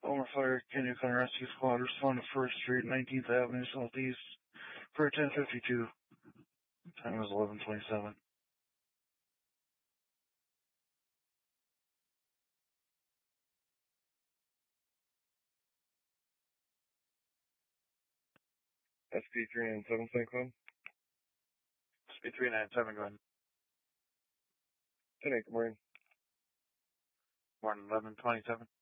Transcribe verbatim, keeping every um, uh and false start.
Elmer Fire, Kenny Yukon Rescue Squad, respond to First Street, nineteenth Avenue Southeast, for ten fifty-two. Time was eleven twenty-seven. S P three nine seven, Saint Cloud. S P three nine seven, go ahead. ten eight, good morning. Morning, eleven twenty-seven.